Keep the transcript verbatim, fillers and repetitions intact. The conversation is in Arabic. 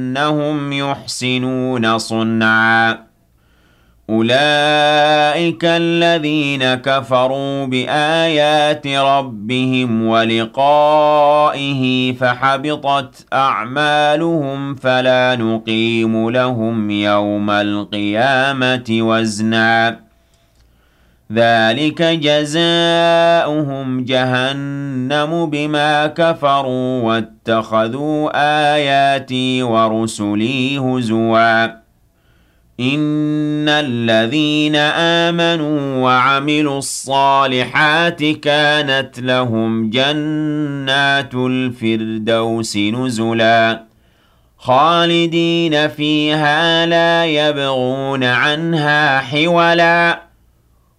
أنهم يحسنون صنعا أولئك الذين كفروا بآيات ربهم ولقائه فحبطت أعمالهم فلا نقيم لهم يوم القيامة وزنا ذلك جزاؤهم جهنم بما كفروا واتخذوا آياتي ورسلي هزوا إن الذين آمنوا وعملوا الصالحات كانت لهم جنات الفردوس نزلا خالدين فيها لا يبغون عنها حولا